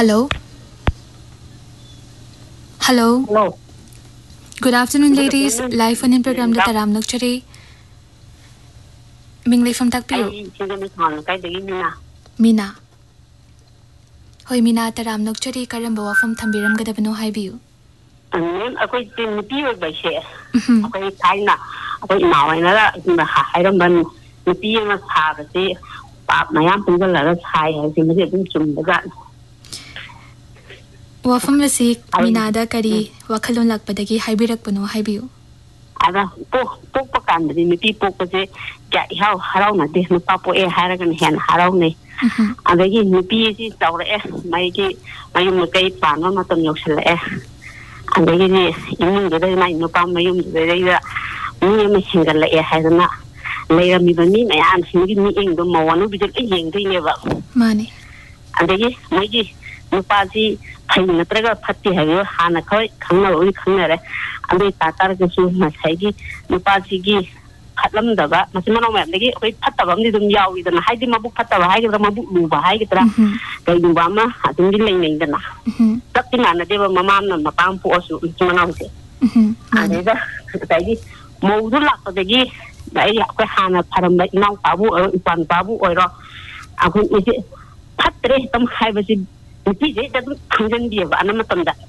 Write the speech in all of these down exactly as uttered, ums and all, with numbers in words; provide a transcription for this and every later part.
Hello. Hello. Hello. Good afternoon, ladies. Live on in program da taram nokchari. Minglay from takpiyo. Mina. Hoy Mina taram nokchari karamba wafam thambiram gadabano haibiyu. Ma'am, ako'y nupi oy ba siya? Ako'y kain na. Ako'y inaway na la. Hayramban nupi yung sa kasi pap mayam punggal say ay simasi itong sumbaga. Wafam lasik minada kari wakalon lakpadagi haibirak pano haibiyu. Ada po po pakan dari nupi po kasi kaya ihaw haraw na di nupa po eh haragan hen haraw ni. Ada gi nupi si tawra eh may gi may yung kay pano matam yok sila eh. Ada gini ini dari mai nupa mayum dari da ni may singal la eh hay na lay mi ba ni may an singi ni ing do mawano bijal eh ing do ni ba mani ada gi may gi nupa si hay na traga phatti hay hana khoi khangna oi khangna re ande ta tar ke su ma sai gi nupa si gi phatlam da ba mas mano mem gi oi phatta bam ni dum yaw i da hay di mabu phatta ba hay ga mabu lu ba hay ga tra kai du ba ma adum gi leng leng da na tak ti na na de ba mamam na mapam pu osu mano se ade da tai gi mo du lak da gi dai ya ko hana pharam ba nau pa bu oi pan pa bu oi ro a ko ni phatre tam hay ba si nupi je da khangjan bi ba na matam da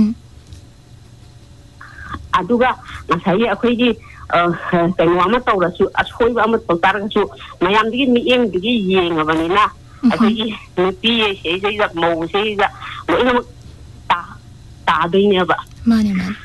aduga masai akhoi gi kaino ama tawra su asoi ba ama tawtar ga su mayam gi mi eng gi yeng ba ni na akhoi gi nupi se se ga mo se ga mo ina ta ta doi ne ba mani mani